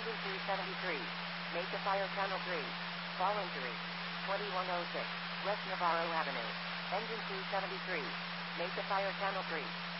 Engine 273. Mesa Fire Channel 3. Fall injury. 2106. West Navarro Avenue. Engine 273. Mesa Fire Channel 3.